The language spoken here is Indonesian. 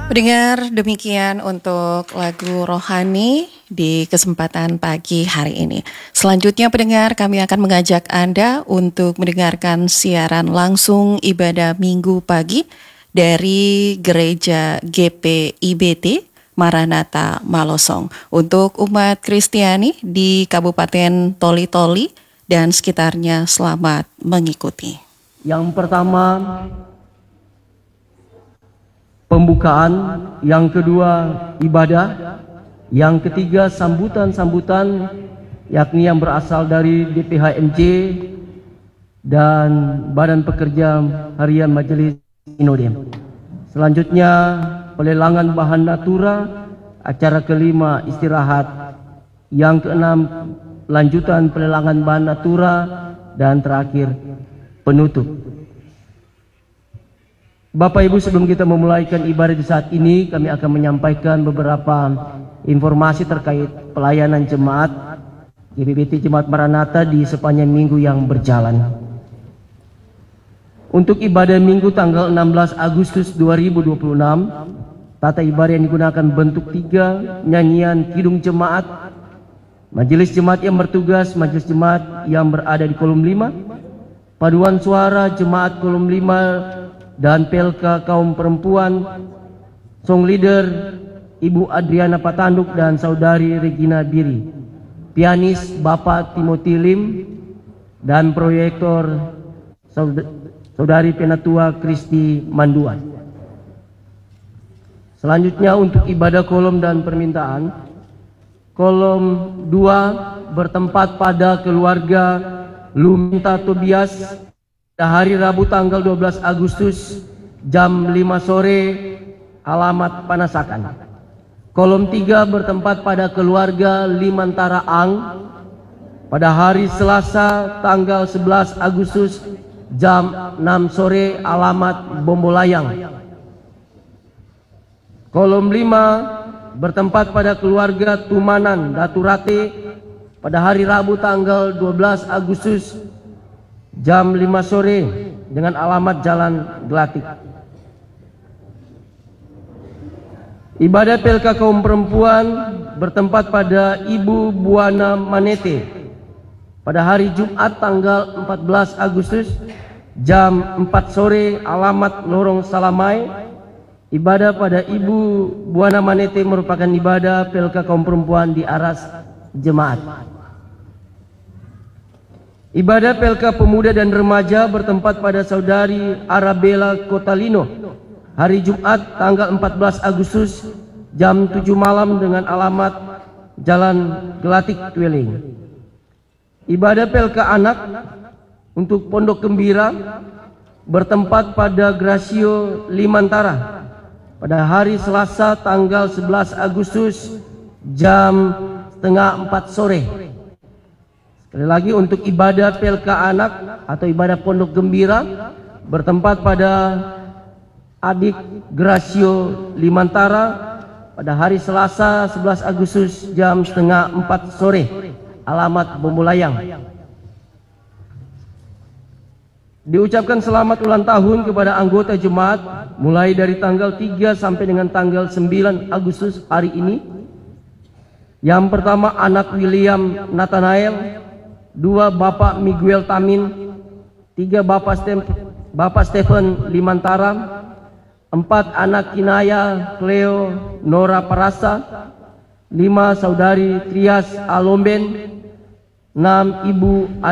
Pendengar, demikian untuk lagu rohani di kesempatan pagi hari ini. Selanjutnya pendengar, kami akan mengajak Anda untuk mendengarkan siaran langsung ibadah Minggu pagi dari Gereja GPIBT Maranatha Malosong untuk umat Kristiani di Kabupaten Toli-Toli dan sekitarnya. Selamat mengikuti. Yang pertama pembukaan, yang kedua ibadah, yang ketiga sambutan-sambutan yakni yang berasal dari DPHMJ dan Badan Pekerja Harian Majelis Sinode. Selanjutnya pelelangan bahan natura, acara kelima istirahat, yang keenam lanjutan pelelangan bahan natura, dan terakhir penutup. Bapak Ibu, sebelum kita memulaikan ibadah di saat ini, kami akan menyampaikan beberapa informasi terkait pelayanan jemaat GPIBT Jemaat Maranatha di sepanjang minggu yang berjalan. Untuk ibadah minggu tanggal 16 Agustus 2026, tata ibadah yang digunakan bentuk 3, nyanyian kidung jemaat, majelis jemaat yang bertugas, majelis jemaat yang berada di kolom 5, paduan suara jemaat kolom 5, dan PLK kaum perempuan, song leader Ibu Adriana Patanduk dan Saudari Regina Biri, pianis Bapak Timothy Lim, dan proyektor Saudari Penatua Kristi Manduan. Selanjutnya untuk ibadah kolom dan permintaan, kolom 2 bertempat pada keluarga Luminta Tobias pada hari Rabu tanggal 12 Agustus jam 5 sore, alamat Panasakan. Kolom 3 bertempat pada keluarga Limantara Ang pada hari Selasa tanggal 11 Agustus jam 6 sore, alamat Bombolayang. Kolom 5 bertempat pada keluarga Tumanan Daturate pada hari Rabu tanggal 12 Agustus jam 5 sore dengan alamat Jalan Gelatik. Ibadah PLK kaum perempuan bertempat pada Ibu Buana Manete pada hari Jumat tanggal 14 Agustus jam 4 sore, alamat Lorong Salamai. Ibadah pada Ibu Buana Manete merupakan ibadah PLK kaum perempuan di aras jemaat. Ibadah PLK Pemuda dan Remaja bertempat pada Saudari Arabella Kotalino hari Jumat tanggal 14 Agustus jam 7 malam dengan alamat Jalan Gelatik Tweling. Ibadah PLK Anak untuk Pondok Gembira bertempat pada Gracio Limantara pada hari Selasa tanggal 11 Agustus jam setengah 4 sore. Sekali lagi, untuk ibadah PLK Anak atau ibadah Pondok Gembira bertempat pada Adik Gracio Limantara pada hari Selasa 11 Agustus jam setengah 4 sore, alamat Bombolayang. Diucapkan selamat ulang tahun kepada anggota jemaat mulai dari tanggal 3 sampai dengan tanggal 9 Agustus hari ini. Yang pertama anak William Nathanael, 2 Bapak Miguel Tamin, 3 Bapak Stephen Limantara, 4 anak Kinaya Cleo Nora Parasa, 5 Saudari Trias Alomben, 6 Ibu